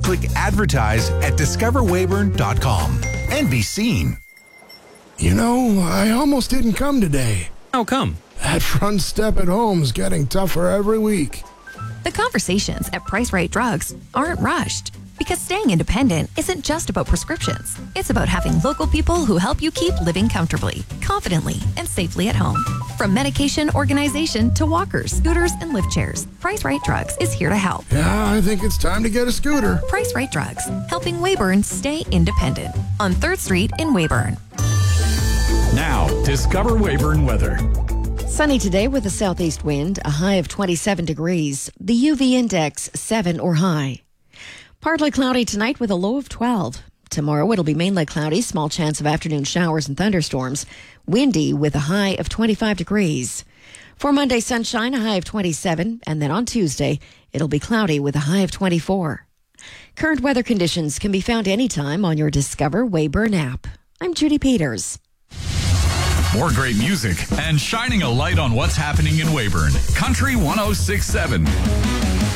Click advertise at discoverweyburn.com and be seen. You know, I almost didn't come today. How come? That front step at home's getting tougher every week. The conversations at Price Right Drugs aren't rushed, because staying independent isn't just about prescriptions. It's about having local people who help you keep living comfortably, confidently, and safely at home. From medication organization to walkers, scooters, and lift chairs, Price Right Drugs is here to help. Yeah, I think it's time to get a scooter. Price Right Drugs, helping Weyburn stay independent. On 3rd Street in Weyburn. Now, discover Weyburn weather. Sunny today with a southeast wind, a high of 27 degrees. The UV index 7 or high. Partly cloudy tonight with a low of 12. Tomorrow it'll be mainly cloudy, small chance of afternoon showers and thunderstorms. Windy with a high of 25 degrees. For Monday, sunshine, a high of 27. And then on Tuesday, it'll be cloudy with a high of 24. Current weather conditions can be found anytime on your Discover Weyburn app. I'm Judy Peters. More great music and shining a light on what's happening in Weyburn. Country 106.7.